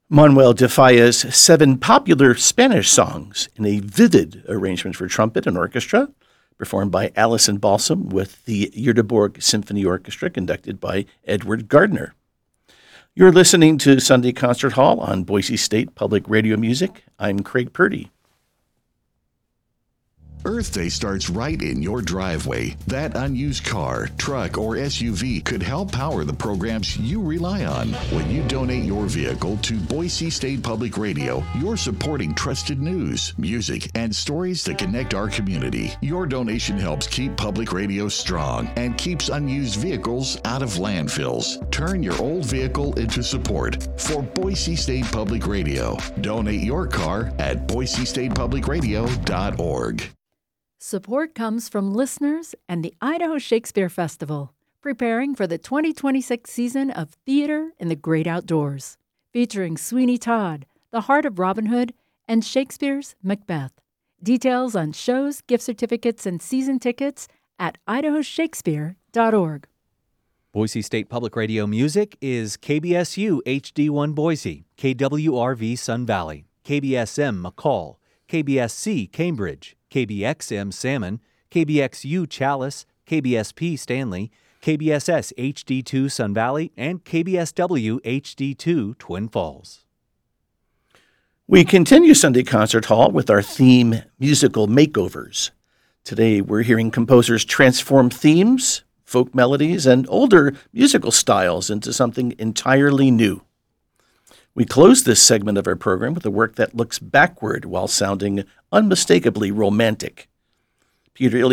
Manuel de Falla's 7 popular Spanish songs in a vivid arrangement for trumpet and orchestra, performed by Alison Balsam with the Göteborg Symphony Orchestra, conducted by Edward Gardner. You're listening to Sunday Concert Hall on Boise State Public Radio Music. I'm Craig Purdy. Earth Day starts right in your driveway. That unused car, truck, or SUV could help power the programs you rely on. When you donate your vehicle to Boise State Public Radio, you're supporting trusted news, music, and stories that connect our community. Your donation helps keep public radio strong and keeps unused vehicles out of landfills. Turn your old vehicle into support for Boise State Public Radio. Donate your car at boisestatepublicradio.org. Support comes from listeners and the Idaho Shakespeare Festival, preparing for the 2026 season of Theater in the Great Outdoors, featuring Sweeney Todd, The Heart of Robin Hood, and Shakespeare's Macbeth. Details on shows, gift certificates, and season tickets at idahoshakespeare.org. Boise State Public Radio Music is KBSU HD1 Boise, KWRV Sun Valley, KBSM McCall, KBSC Cambridge, KBXM Salmon, KBXU Chalice, KBSP Stanley, KBSS HD2 Sun Valley, and KBSW HD2 Twin Falls. We continue Sunday Concert Hall with our theme, Musical Makeovers. Today we're hearing composers transform themes, folk melodies, and older musical styles into something entirely new. We close this segment of our program with a work that looks backward while sounding unmistakably romantic. Peter